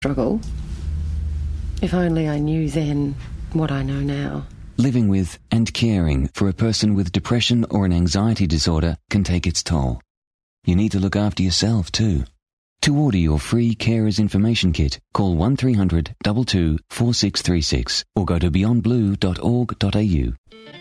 struggle. If only I knew then what I know now. Living with and caring for a person with depression or an anxiety disorder can take its toll. You need to look after yourself too. To order your free Carers Information Kit, call 1300 22 4636 or go to beyondblue.org.au.